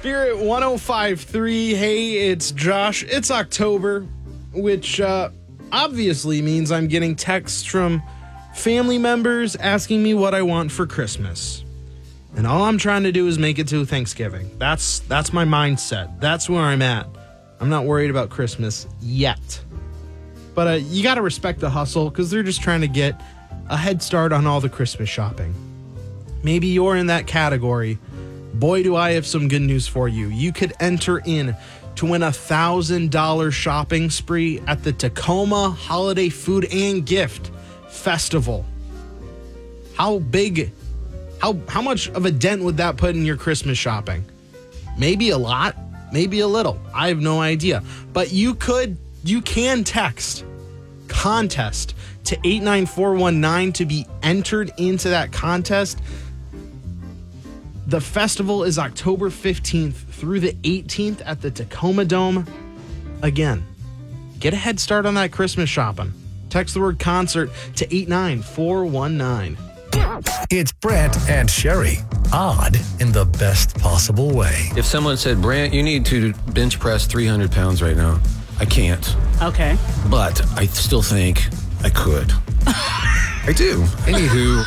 Spirit 105.3. Hey, it's Josh. It's October, which obviously means I'm getting texts from family members asking me what I want for Christmas. And all I'm trying to do is make it to Thanksgiving. That's my mindset. That's where I'm at. I'm not worried about Christmas yet. But you got to respect the hustle because they're just trying to get a head start on all the Christmas shopping. Maybe you're in that category. Boy, do I have some good news for you. You could enter in to win $1,000 shopping spree at the Tacoma Holiday Food and Gift Festival. How big, how much of a dent would that put in your Christmas shopping? Maybe a lot, maybe a little. I have no idea. But you can text contest to 89419 to be entered into that contest. The festival is October 15th through the 18th at the Tacoma Dome. Again, get a head start on that Christmas shopping. Text the word concert to 89419. It's Brant and Sherry. Odd in the best possible way. If someone said, Brant, you need to bench press 300 pounds right now, I can't. Okay. But I still think I could. I do. Anywho,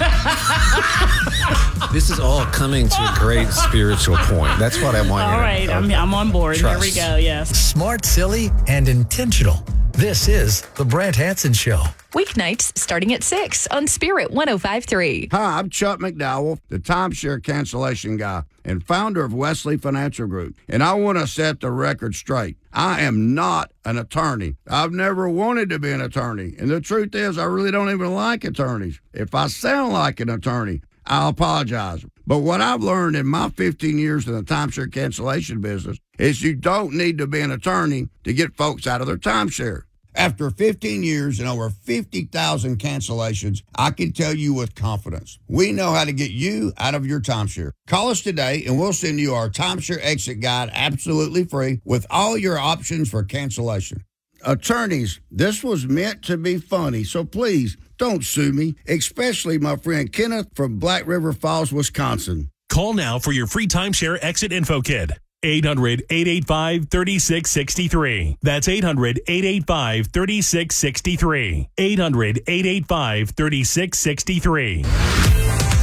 this is all coming to a great spiritual point. That's what I want you to All right, I'm on board. Trust. Here we go, yes. Smart, silly, and intentional. This is The Brant Hansen Show. Weeknights starting at 6 on Spirit 105.3. Hi, I'm Chuck McDowell, the timeshare cancellation guy and founder of Wesley Financial Group. And I want to set the record straight. I am not an attorney. I've never wanted to be an attorney. And the truth is, I really don't even like attorneys. If I sound like an attorney, I'll apologize. But what I've learned in my 15 years in the timeshare cancellation business is you don't need to be an attorney to get folks out of their timeshare. After 15 years and over 50,000 cancellations, I can tell you with confidence, we know how to get you out of your timeshare. Call us today and we'll send you our timeshare exit guide absolutely free with all your options for cancellation. Attorneys, this was meant to be funny, so please don't sue me, especially my friend Kenneth from Black River Falls, Wisconsin. Call now for your free timeshare exit info kit. 800-885-3663. That's 800-885-3663. 800-885-3663.